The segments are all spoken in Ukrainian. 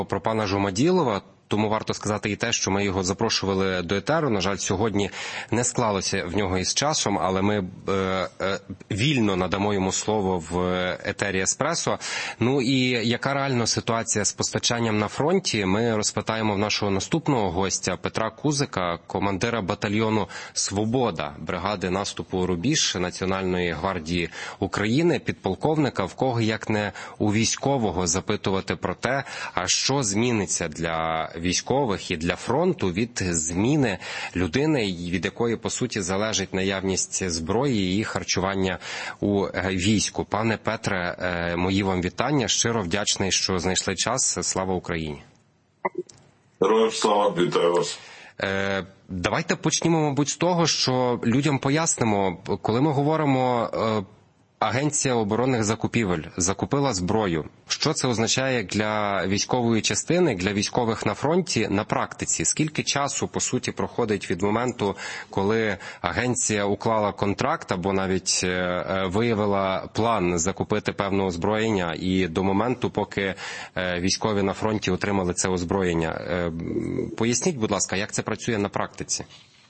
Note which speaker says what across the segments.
Speaker 1: про пана Жумаділова. Тому варто сказати і те, що ми його запрошували до етеру. На жаль, сьогодні не склалося в нього із часом, але ми вільно надамо йому слово в етері «Еспресо». Ну і яка реально ситуація з постачанням на фронті, ми розпитаємо в нашого наступного гостя Петра Кузика, командира батальйону «Свобода» бригади наступу «Рубіж» Національної гвардії України, підполковника, в кого, як не у військового, запитувати про те, а що зміниться для військових і для фронту від зміни людини, від якої, по суті, залежить наявність зброї і її харчування у війську. Пане Петре, мої вам вітання. Щиро вдячний, що знайшли час. Слава Україні.
Speaker 2: Героям слава, вітаю вас.
Speaker 1: Давайте почнемо, мабуть, з того, що людям пояснимо, коли ми говоримо Агенція оборонних закупівель закупила зброю. Що це означає для військової частини, для військових на фронті на практиці? Скільки часу, по суті, проходить від моменту, коли агенція уклала контракт або навіть виявила план закупити певне озброєння і до моменту, поки військові на фронті отримали це озброєння? Поясніть, будь ласка, як це працює на практиці?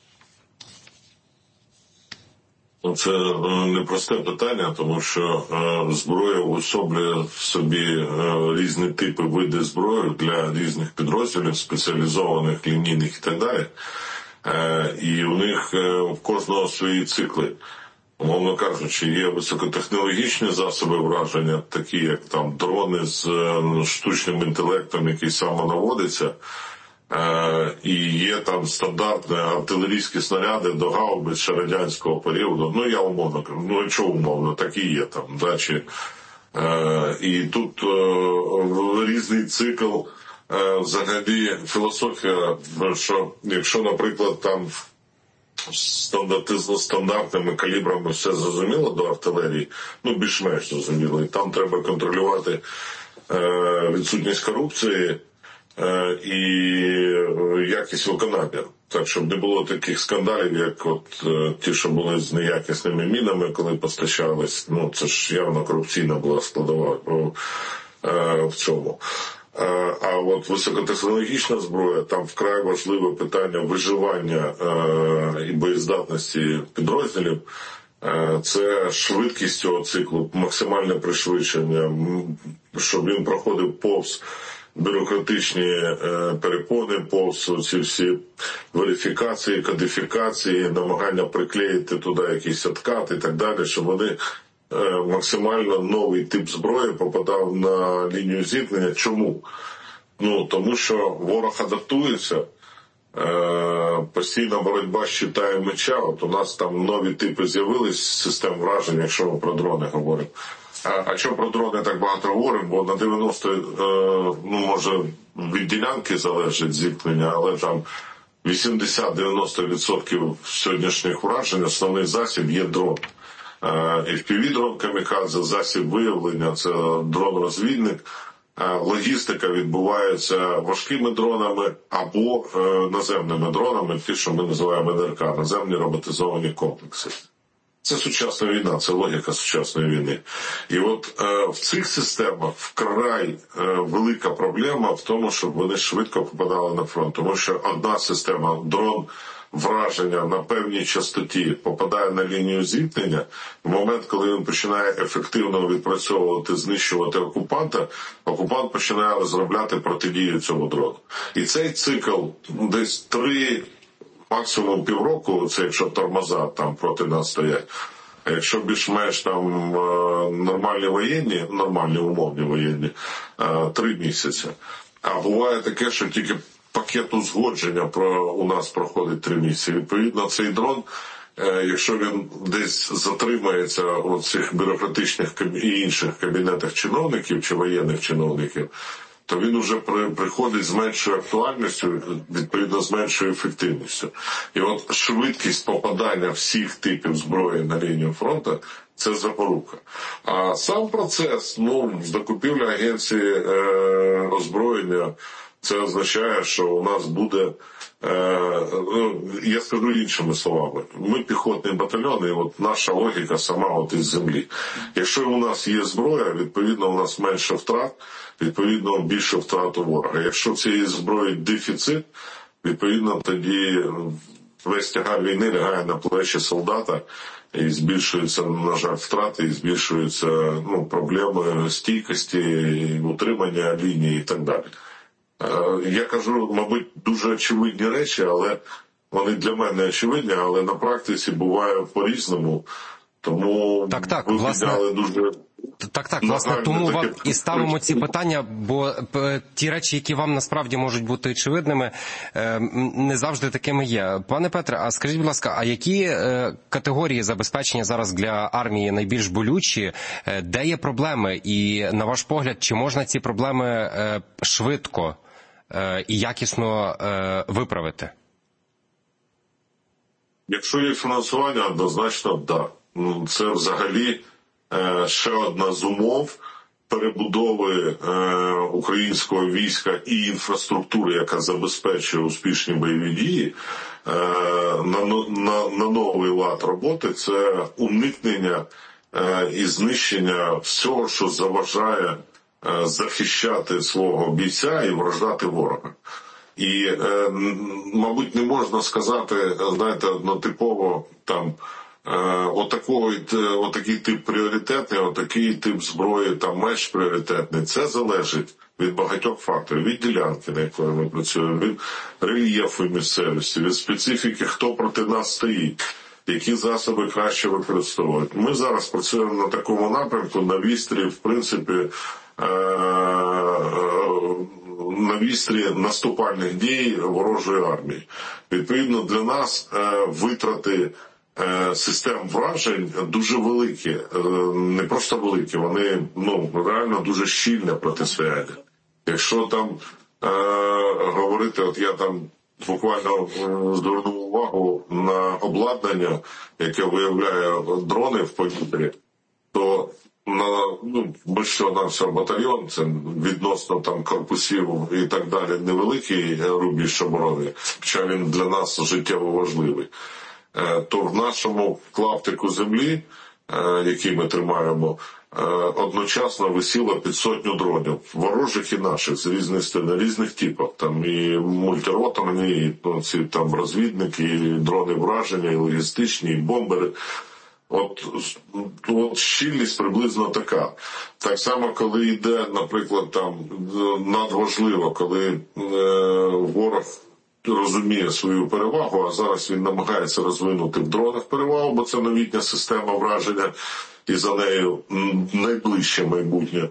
Speaker 2: Це непросте питання, тому що зброя уособлює в собі різні типи види зброї для різних підрозділів, спеціалізованих, лінійних і так далі. І у них в кожного свої цикли. Умовно кажучи, є високотехнологічні засоби враження, такі як там дрони з штучним інтелектом, який самонаводиться, і є там стандартні артилерійські снаряди до гаубиць ще радянського періоду. Ну, я умовно кажу, ну, що умовно, так і є там, дачі. І тут різний цикл, взагалі, філософія, що якщо, наприклад, там стандартними калібрами все зрозуміло до артилерії, ну, більш-менш зрозуміло, і там треба контролювати відсутність корупції, і якість виконання. Так, щоб не було таких скандалів, як от ті, що були з неякісними мінами, коли постачались. Ну, це ж явно корупційна була складова в цьому. А от високотехнологічна зброя, там вкрай важливе питання виживання і боєздатності підрозділів. Це швидкість цього циклу, максимальне пришвидшення, щоб він проходив повз бюрократичні перепони, повз ці всі верифікації, кодифікації, намагання приклеїти туди якийсь откат і так далі, щоб вони максимально новий тип зброї попадав на лінію зіткнення. Чому? Ну, тому що ворог адаптується, постійна боротьба щита і меча. От у нас там нові типи з'явились систем вражень, якщо ми про дрони говоримо. А чому про дрони так багато говоримо? Бо на 90, ну, може, від ділянки залежить зіткнення, але там 80-90% сьогоднішніх вражень, основний засіб є дрон. FPV-дрон камікадзе, засіб виявлення, це дрон-розвідник. Логістика відбувається важкими дронами або наземними дронами, ті, що ми називаємо НРК, наземні роботизовані комплекси. Це сучасна війна, це логіка сучасної війни. І от в цих системах вкрай велика проблема в тому, щоб вони швидко попадали на фронт. Тому що одна система, дрон враження на певній частоті попадає на лінію зіткнення, в момент, коли він починає ефективно відпрацьовувати, знищувати окупанта, окупант починає розробляти протидію цьому дрону. І цей цикл десь 3, максимум півроку, це якщо тормоза там проти нас стоять. А якщо більш-менш там нормальні воєнні, нормальні умовні воєнні, 3 місяці. А буває таке, що тільки пакет узгодження у нас проходить 3 місяці. Відповідно, цей дрон, якщо він десь затримається у цих бюрократичних і інших кабінетах чиновників чи воєнних чиновників, то він уже приходить з меншою актуальністю, відповідно з меншою ефективністю. І от швидкість попадання всіх типів зброї на лінію фронту – це запорука. А сам процес, закупівля агенції озброєння, Це означає, що у нас буде, я скажу іншими словами, ми піхотний батальйон, і от наша логіка сама от із землі. Якщо у нас є зброя, відповідно у нас менше втрат, відповідно більше втрат у ворога. Якщо цієї зброї дефіцит, відповідно тоді весь тягар війни лягає на плечі солдата, і збільшуються, на жаль, втрати, і збільшуються проблеми стійкості, утримання лінії і так далі. Я кажу, мабуть, дуже очевидні речі, але вони для мене очевидні, але на практиці буває по-різному. Тому ви підняли дуже...
Speaker 1: Так, власне, тому вам і ставимо ці питання, бо ті речі, які вам насправді можуть бути очевидними, не завжди такими є. Пане Петре, а скажіть, будь ласка, а які категорії забезпечення зараз для армії найбільш болючі, де є проблеми? І, на ваш погляд, чи можна ці проблеми швидко і якісно виправити?
Speaker 2: Якщо є фінансування, однозначно, так. Це взагалі ще одна з умов перебудови українського війська і інфраструктури, яка забезпечує успішні бойові дії, на новий лад роботи, це уникнення і знищення всього, що заважає захищати свого бійця і вражати ворога. І, мабуть, не можна сказати, знаєте, однотипово там отакий тип пріоритетний, отакий тип зброї там менш пріоритетний. Це залежить від багатьох факторів, від ділянки, на якої ми працюємо, від рельєфу місцевості, від специфіки, хто проти нас стоїть, які засоби краще використовують. Ми зараз працюємо на такому напрямку, на вістрі, в принципі, на вістрі наступальних дій ворожої армії. Відповідно, для нас витрати систем вражень дуже великі, не просто великі, вони реально дуже щільне протистояння. Якщо там говорити, от я там буквально звернув увагу на обладнання, яке виявляє дрони в повітрі, то ми що на все батальйон, це відносно там корпусів і так далі, невеликий рубіж оборони, хоча він для нас життєво важливий. То в нашому клаптику землі, який ми тримаємо, одночасно висіло під 100 дронів, ворожих і наших, з різних сторін, різних типів. Там і мультироторні, і ці там розвідники, і дрони враження, і логістичні, і бомбери. От щільність приблизно така. Так само, коли йде, наприклад, там надважливо, коли ворог розуміє свою перевагу, а зараз він намагається розвинути в дронах перевагу, бо це новітня система враження і за нею найближче майбутнє.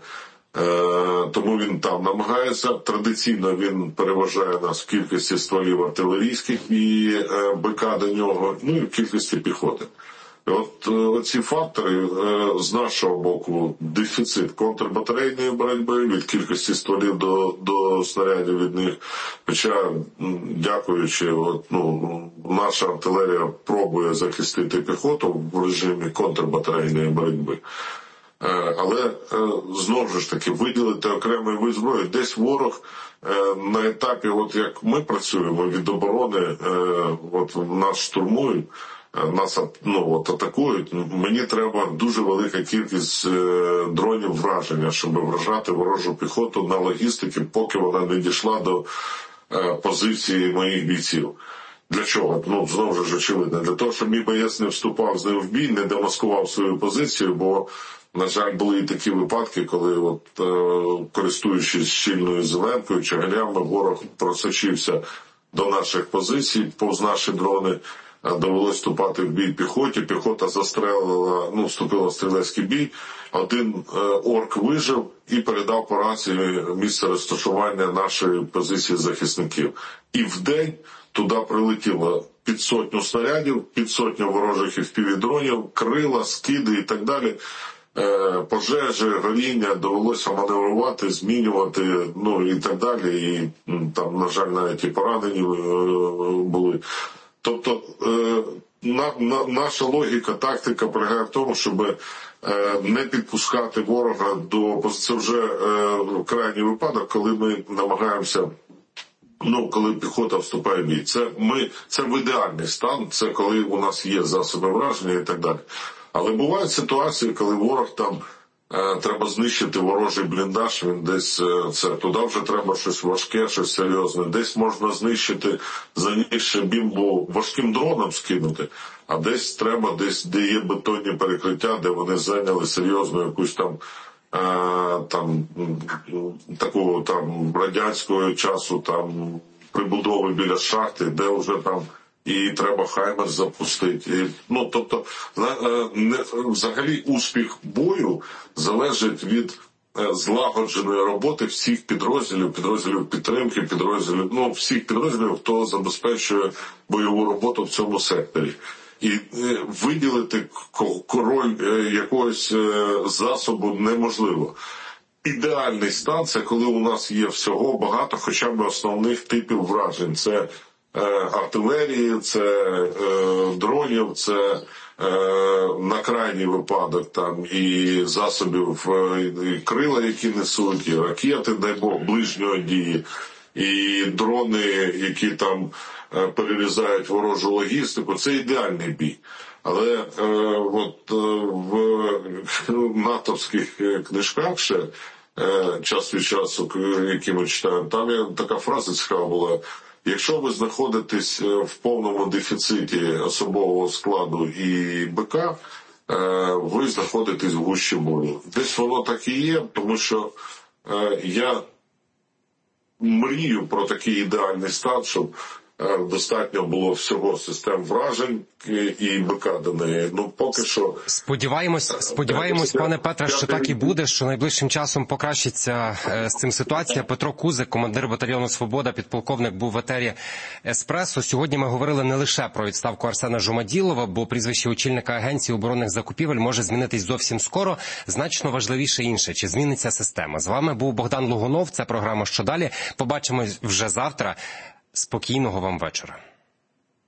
Speaker 2: Тому він там намагається. Традиційно він переважає нас в кількості стволів артилерійських і БК до нього, і в кількості піхоти. От ці фактори з нашого боку: дефіцит контрбатарейної боротьби, від кількості стволів до снарядів від них. Хоча, дякуючи, наша артилерія пробує захистити піхоту в режимі контрбатарейної боротьби. Але, знову ж таки, виділити окремий вид зброї. Десь ворог на етапі, як ми працюємо від оборони, нас штурмують, нас атакують, мені треба дуже велика кількість дронів враження, щоб вражати ворожу піхоту на логістики, поки вона не дійшла до позиції моїх бійців. Для чого? Знову ж очевидно. Для того, щоб мій боєць не вступав з ним в бій, не демаскував свою позицію, бо, на жаль, були і такі випадки, коли, користуючись щільною зеленкою, чагалями, ворог просочився до наших позицій, повз наші дрони. Довелось вступати в бій піхоті, піхота застрелила, вступила в стрілецький бій, один орк вижив і передав по рації місце розташування нашої позиції захисників. І вдень туди прилетіло під 100 снарядів, під 100 ворожих FPV-дронів, крила, скиди і так далі. Пожежі, горіння, довелося маневрувати, змінювати, і так далі. І там, на жаль, навіть і поранені були. Тобто наша логіка, тактика полягає в тому, щоб не підпускати ворога до... Це вже крайній випадок, коли ми намагаємося коли піхота вступає в бій. Це в ідеальний стан, це коли у нас є засоби враження і так далі. Але бувають ситуації, коли ворог там треба знищити ворожий бліндаж, він десь туди вже треба щось важке, щось серйозне. Десь можна знищити, занісши бімбу важким дроном скинути, а десь треба, де є бетонні перекриття, де вони зайняли серйозну якусь такого радянського часу прибудови біля шахти, де вже і треба Хаймерс запустити. Тобто, взагалі успіх бою залежить від злагодженої роботи всіх підрозділів підтримки, всіх підрозділів, хто забезпечує бойову роботу в цьому секторі. І виділити роль якогось засобу неможливо. Ідеальний стан – це коли у нас є всього багато хоча б основних типів вражень. Це артилерії, це дронів, це на крайній випадок і засобів, і крила, які несуть, і ракети, дай Бог, ближньої дії, і дрони, які перерізають ворожу логістику. Це ідеальний бій. Але в натовських книжках ще час від часу, які ми читаємо, там є така фраза цікава була: якщо ви знаходитесь в повному дефіциті особового складу і БК, ви знаходитесь в гущі бою. Десь воно так і є, тому що я мрію про такий ідеальний стан, щоб достатньо було всього систем вражень і БК до неї. Поки що...
Speaker 1: Сподіваємось, пане Петре, що так і буде, що найближчим часом покращиться з цим ситуація. Петро Кузик, командир батальйону «Свобода», підполковник, був в етері «Еспресо». Сьогодні ми говорили не лише про відставку Арсена Жумаділова, бо прізвище очільника Агенції оборонних закупівель може змінитись зовсім скоро. Значно важливіше інше, чи зміниться система. З вами був Богдан Лугунов, це програма «Що далі?». Побачимось вже завтра. Спокійного вам вечора.